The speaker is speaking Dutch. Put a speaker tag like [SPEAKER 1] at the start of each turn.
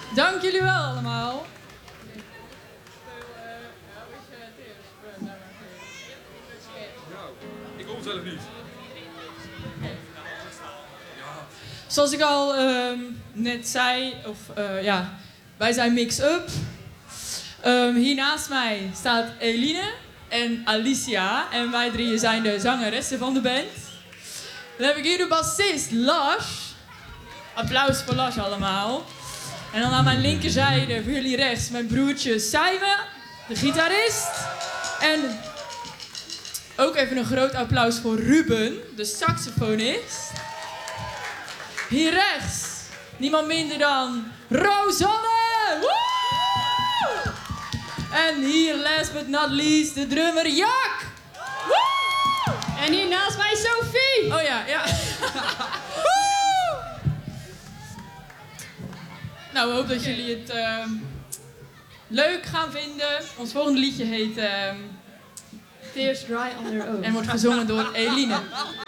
[SPEAKER 1] Dank jullie wel allemaal.
[SPEAKER 2] Ik hoor het zelf niet.
[SPEAKER 1] Zoals ik al net zei, wij zijn Mix-Up. Hier naast mij staat Eline en Alicia. En wij drieën zijn de zangeressen van de band. Dan heb ik hier de bassist Lars. Applaus voor Lars allemaal. En dan aan mijn linkerzijde, voor jullie rechts, mijn broertje Simon, de gitarist. En ook even een groot applaus voor Ruben, de saxofonist. Hier rechts, niemand minder dan Rosanne! Woe! En hier, last but not least, de drummer Jak! Woe!
[SPEAKER 3] En hier naast mij Sophie.
[SPEAKER 1] Oh ja. Nou, we hopen dat jullie het leuk gaan vinden. Ons volgende liedje heet
[SPEAKER 3] Tears Dry on Their Own.
[SPEAKER 1] en wordt gezongen door Eline.